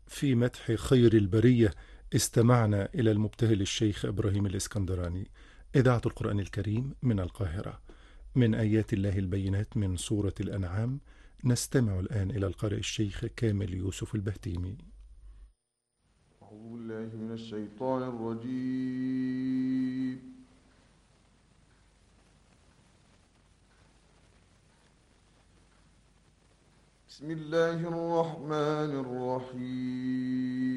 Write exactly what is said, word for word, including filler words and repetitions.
في مدح خير البرية استمعنا إلى المبتهل الشيخ إبراهيم الإسكندراني. إذاعة القرآن الكريم من القاهرة، من آيات الله البينات من سورة الأنعام. نستمع الآن إلى القارئ الشيخ كامل يوسف البهتيمي. أعوذ بالله من الشيطان الرجيم. بسم الله الرحمن الرحيم.